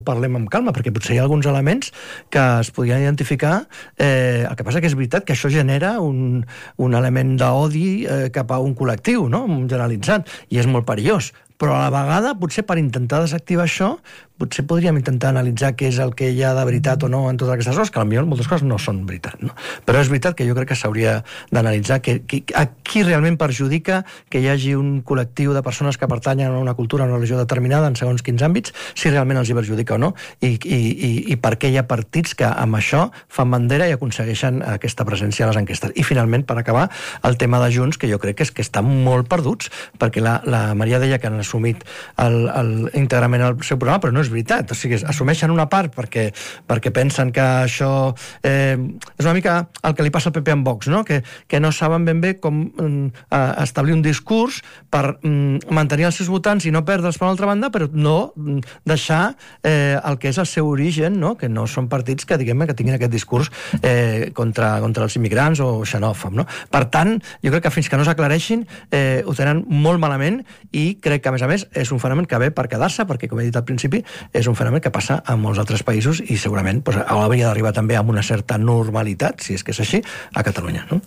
parlem amb calma, perquè potser hi ha alguns elements que es podrien identificar. El que passa que és veritat que això genera un element d'odi cap a un col·lectiu, no? Generalitzat, i és molt perillós. Però a la vegada, potser per intentar desactivar això, potser podríem intentar analitzar què és el que hi ha de veritat o no en totes aquestes coses, que potser moltes coses no són veritat, no? Però és veritat que jo crec que s'hauria d'analitzar a qui realment perjudica que hi hagi un col·lectiu de persones que pertanyen a una cultura, a una religió determinada en segons quins àmbits, si realment els hi perjudica o no, i per què hi ha partits que amb això fan bandera i aconsegueixen aquesta presència a les enquestes. I finalment, per acabar, el tema de Junts, que jo crec que estan molt perduts, perquè la Maria deia que han assumit íntegrament el seu programa, però no és veritat, o sigui, assumeixen una part perquè pensen que això és una mica el que li passa al PP amb Vox, no? Que no saben ben bé com establir un discurs per mantenir els seus votants i no perdre'ls per l'altra banda, però no deixar el que és el seu origen, no? Que no són partits que, diguem-ne, que tinguin aquest discurs contra els immigrants o xenòfob, no? Per tant, jo crec que fins que no s'aclareixin ho tenen molt malament, i crec que, a més, és un fenomen que ve per quedar-se, perquè, com he dit al principi, és un fenomen que passa a molts altres països i segurament hauria d'arribar també amb una certa normalitat, si és que és així, a Catalunya, no?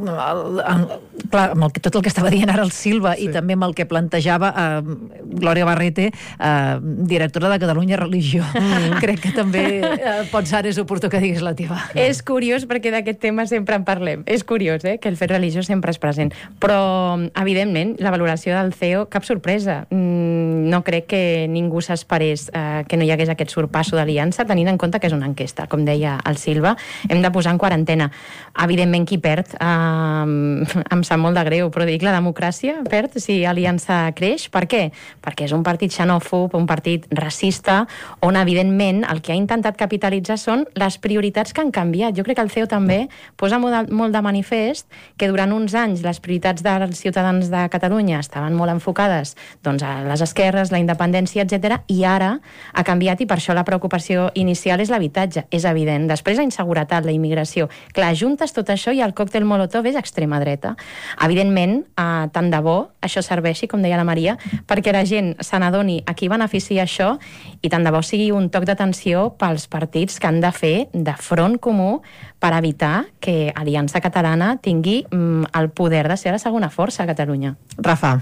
Clar, amb tot el que estava dient ara el Silva, sí, i també amb el que plantejava Glòria Barrete, directora de Catalunya Religió, crec que també pots ara és oportú que diguis la teva. És curiós perquè d'aquest tema sempre en parlem. És curiós, que el fet religiós sempre és present. Però, evidentment, la valoració del CEO, cap sorpresa. No crec que ningú s'esperés que no hi hagués aquest sorpasso d'aliança, tenint en compte que és una enquesta, com deia el Silva. Hem de posar en quarantena. Evidentment, qui perd, em sap molt de greu, però dic, la democràcia perd si aliança creix. Per què? Perquè és un partit xenòfob, un partit racista, on, evidentment, el que ha intentat capitalitzar són les prioritats que han canviat. Jo crec que el CEO també posa molt de manifest que durant uns anys les prioritats dels ciutadans de Catalunya estaven molt enfocades a les esquerres, la independència, etc. I ara ha canviat, i per això la preocupació inicial és l'habitatge, és evident. Després la inseguretat, la immigració. Clar, juntes tot això i el còctel Molotov és extrema dreta. Evidentment, tant de bo això serveixi, com deia la Maria, perquè la gent se n'adoni a qui beneficia això, i tant de bo sigui un toc d'atenció pels partits que han de fer de front comú per evitar que Aliança Catalana tingui el poder de ser la segona força a Catalunya. Rafa.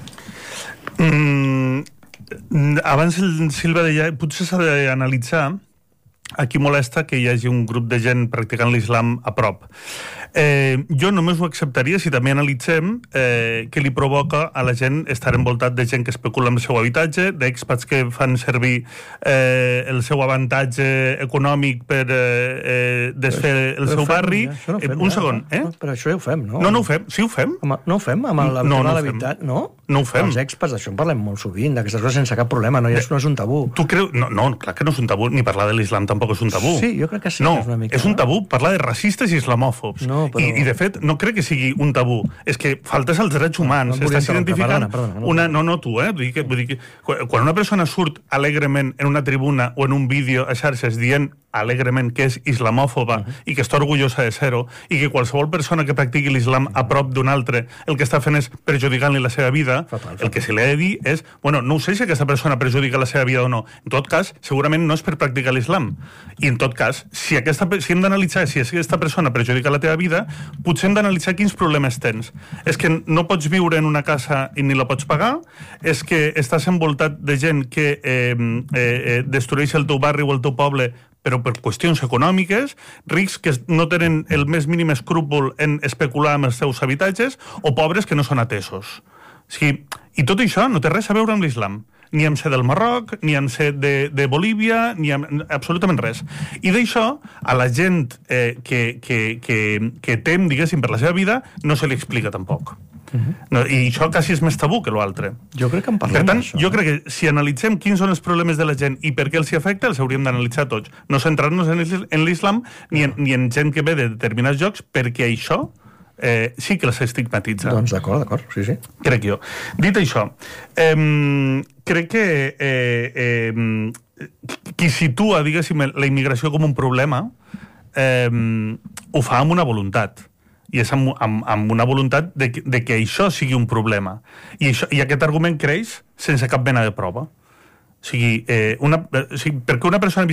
Abans el Silva deia, potser s'ha d'analitzar a qui molesta que hi hagi un grup de gent practicant l'islam a prop. Jo només ho acceptaria si també analitzem què li provoca a la gent estar envoltat de gent que especula amb el seu habitatge, d'expats que fan servir el seu avantatge econòmic per desfer el seu barri. Un segon, Però això ja ho fem, no? No ho fem. Sí ho fem? No ho fem amb el tema de l'habitatge, no? No ho fem. Els expats, d'això en parlem molt sovint, d'aquestes coses sense cap problema, no és un tabú. Tu creus? No, clar que no és un tabú, ni parlar de l'islam tampoc és un tabú. Sí, jo crec que sí. No, és un tabú parlar de racistes i islamòfobs. No, però... I de fet, no crec que sigui un tabú. És que faltes als drets humans. Estàs identificant... No tu, Vull dir que quan una persona surt alegrement en una tribuna o en un vídeo a xarxes dient alegrement que és islamòfoba i que està orgullosa de ser-ho, i que qualsevol persona que practiqui l'islam a prop d'un altre el que està fent és perjudicant-li la seva vida, el que se li ha de dir és, no ho sé si aquesta persona perjudica la seva vida o no. En tot cas, segurament no és per practicar l'islam. I en tot cas, si hem d'analitzar si aquesta persona perjudica la teva vida, potser hem d'analitzar quins problemes tens. És que no pots viure en una casa i ni la pots pagar, és que estàs envoltat de gent que destrueix el teu barri o el teu poble però per qüestions econòmiques, rics que no tenen el més mínim escrúpol en especular amb els seus habitatges, o pobres que no són atesos. I tot això no té res a veure amb l'islam. Ni amb ser del Marroc, ni amb ser de Bolívia, ni amb absolutament res. I d'això, a la gent que tem, diguéssim, per la seva vida, no se li explica tampoc. I això quasi és més tabú que l'altre. Jo crec que en parlem d'això. Per tant, jo crec que si analitzem quins són els problemes de la gent i per què els hi afecta, els hauríem d'analitzar tots. No centrar-nos en l'islam ni en gent que ve de determinats llocs, perquè això sí que les estigmatitza. Doncs d'acord, sí. Crec jo. Dit això, crec que qui situa, diguéssim, la immigració com un problema ho fa amb una voluntat. I és amb una voluntat de que això sigui un problema. I aquest argument creix sense cap mena de prova. O sigui, perquè una persona